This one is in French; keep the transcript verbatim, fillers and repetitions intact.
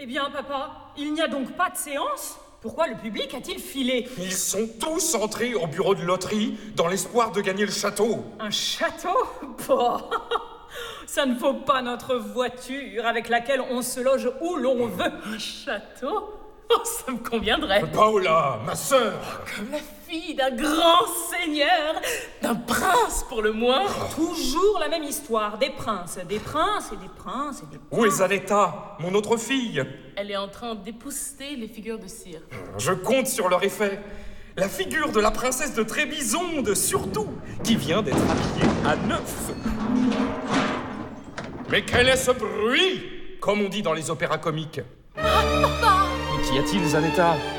Eh bien, papa, il n'y a donc pas de séance? Pourquoi le public a-t-il filé? Ils sont tous entrés au bureau de loterie dans l'espoir de gagner le château. Un château? Bon, ça ne vaut pas notre voiture avec laquelle on se loge où l'on veut. Un château? Oh, ça me conviendrait. Paola, ma sœur. Comme la fille d'un grand seigneur, d'un prince pour le moins. Toujours la même histoire, des princes, des princes et des princes et des princes. Où est Zanetta, mon autre fille? Elle est en train d'épousseter les figures de cire. Je compte sur leur effet. La figure de la princesse de Trébizonde, surtout, qui vient d'être habillée à neuf. Mais quel est ce bruit? Comme on dit dans les opéras comiques. Ah, papa! Qu'y a-t-il, Zanetta?